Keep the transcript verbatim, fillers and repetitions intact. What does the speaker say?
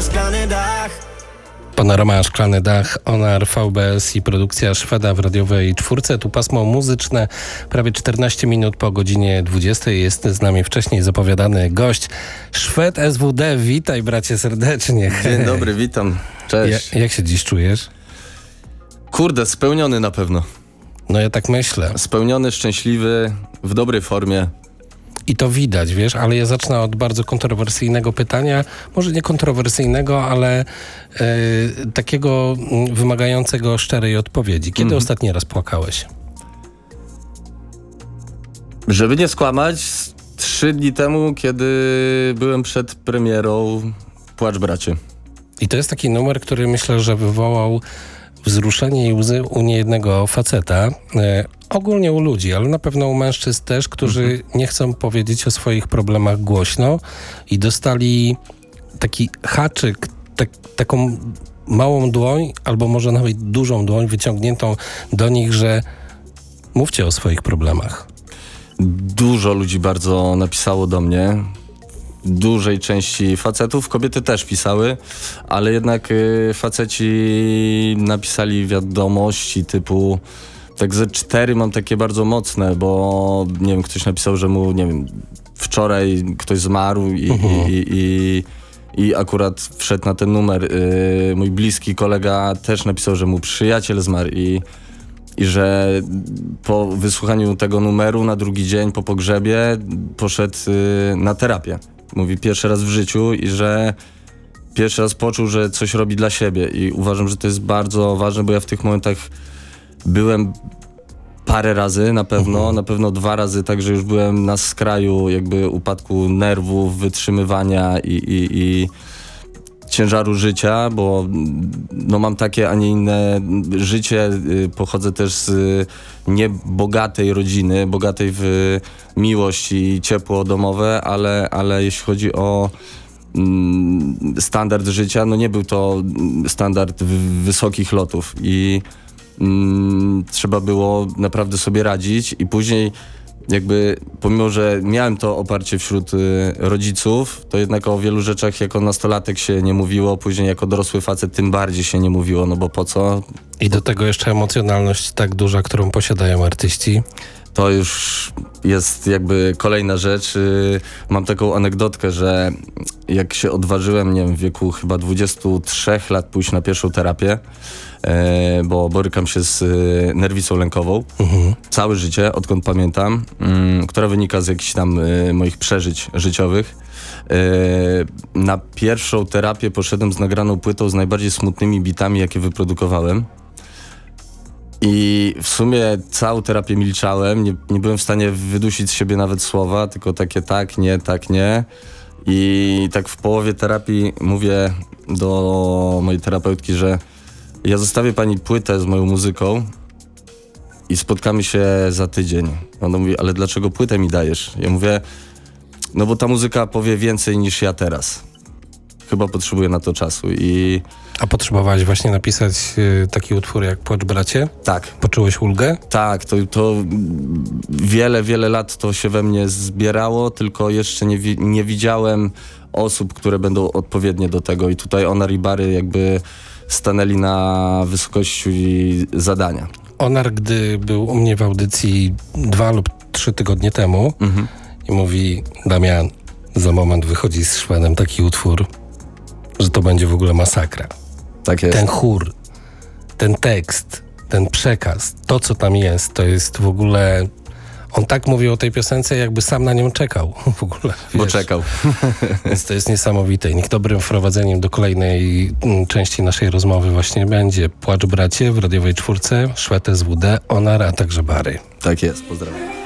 ma szklany dach. Panorama Szklany Dach, Onar, V B S i produkcja Szweda w radiowej czwórce. Tu pasmo muzyczne, prawie czternaście minut po godzinie dwudziestej. Jest z nami wcześniej zapowiadany gość, Szwed S W D. Witaj, bracie, serdecznie. Dzień dobry, witam. Cześć. Ja, jak się dziś czujesz? Kurde, spełniony na pewno. No ja tak myślę. Spełniony, szczęśliwy, w dobrej formie. I to widać, wiesz, ale ja zacznę od bardzo kontrowersyjnego pytania. Może nie kontrowersyjnego, ale yy, takiego yy, wymagającego szczerej odpowiedzi. Kiedy Mhm. ostatni raz płakałeś? Żeby nie skłamać, trzy dni temu, kiedy byłem przed premierą Płacz bracie. I to jest taki numer, który myślę, że wywołał wzruszenie i łzy u niejednego faceta. E, ogólnie u ludzi, ale na pewno u mężczyzn też, którzy mhm. nie chcą powiedzieć o swoich problemach głośno i dostali taki haczyk, tak, taką małą dłoń, albo może nawet dużą dłoń wyciągniętą do nich, że mówcie o swoich problemach. Dużo ludzi bardzo napisało do mnie. Dużej części facetów, kobiety też pisały, ale jednak y, faceci napisali wiadomości typu, tak ze cztery mam takie bardzo mocne, bo nie wiem, ktoś napisał, że mu, nie wiem, wczoraj ktoś zmarł i, uh-huh. i, i, i akurat wszedł na ten numer. Y, mój bliski kolega też napisał, że mu przyjaciel zmarł i I że po wysłuchaniu tego numeru na drugi dzień po pogrzebie poszedł y, na terapię. Mówi pierwszy raz w życiu i że pierwszy raz poczuł, że coś robi dla siebie i uważam, że to jest bardzo ważne, bo ja w tych momentach byłem parę razy na pewno, mhm. na pewno dwa razy, także już byłem na skraju jakby upadku nerwów, wytrzymywania i, i, i ciężaru życia, bo no mam takie, a nie inne życie. Pochodzę też z niebogatej rodziny, bogatej w miłość i ciepło domowe, ale, ale jeśli chodzi o mm, standard życia, no nie był to standard wysokich lotów i mm, trzeba było naprawdę sobie radzić i później jakby pomimo, że miałem to oparcie wśród y, rodziców, to jednak o wielu rzeczach jako nastolatek się nie mówiło, później jako dorosły facet tym bardziej się nie mówiło, no bo po co? I do tego jeszcze emocjonalność tak duża, którą posiadają artyści. To już jest jakby kolejna rzecz. Y, mam taką anegdotkę, że jak się odważyłem, nie wiem, w wieku chyba dwudziestu trzech lat pójść na pierwszą terapię, E, bo borykam się z e, nerwicą lękową mhm. całe życie, odkąd pamiętam, m, która wynika z jakichś tam e, moich przeżyć życiowych. E, na pierwszą terapię poszedłem z nagraną płytą z najbardziej smutnymi bitami, jakie wyprodukowałem. I w sumie całą terapię milczałem, nie, nie byłem w stanie wydusić z siebie nawet słowa, tylko takie tak, nie, tak, nie. I tak w połowie terapii mówię do mojej terapeutki, że ja zostawię pani płytę z moją muzyką i spotkamy się za tydzień. Ona mówi, ale dlaczego płytę mi dajesz? Ja mówię, no bo ta muzyka powie więcej niż ja teraz. Chyba potrzebuję na to czasu i... A potrzebowałeś właśnie napisać y, taki utwór jak Płacz bracie? Tak. Poczułeś ulgę? Tak, to, to wiele, wiele lat to się we mnie zbierało, tylko jeszcze nie, wi- nie widziałem osób, które będą odpowiednie do tego i tutaj Onar i Bary jakby stanęli na wysokości zadania. Onar, gdy był u mnie w audycji dwa lub trzy tygodnie temu mhm. i mówi, Damian, za moment wychodzi z Szwedem taki utwór, że to będzie w ogóle masakra. Tak jest. Ten chór, ten tekst, ten przekaz, to co tam jest, to jest w ogóle... On tak mówił o tej piosence, jakby sam na nią czekał w ogóle. Bo wiesz. czekał. Więc to jest niesamowite. I niech dobrym wprowadzeniem do kolejnej m, części naszej rozmowy właśnie będzie Płacz bracie w radiowej czwórce, Szwed S W D, Onar, a także Bary. Tak jest, pozdrawiam.